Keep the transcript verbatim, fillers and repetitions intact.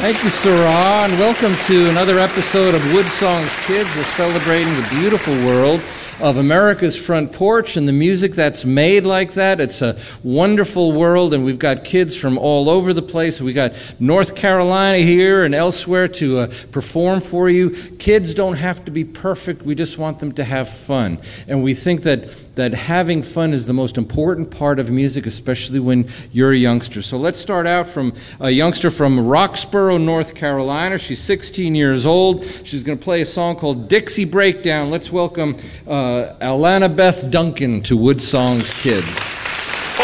Thank you, Sarah, and welcome to another episode of Woodsong's Kids. We're celebrating the beautiful world of America's front porch and the music that's made like that. It's a wonderful world, and we've got kids from all over the place. We got North Carolina here and elsewhere to uh, perform for you. Kids don't have to be perfect. We just want them to have fun. And we think that, that having fun is the most important part of music, especially when you're a youngster. So let's start out from a youngster from Roxborough, North Carolina. She's sixteen years old. She's going to play a song called Dixie Breakdown. Let's welcome uh, Alana Beth Duncan to Woodsong's Kids.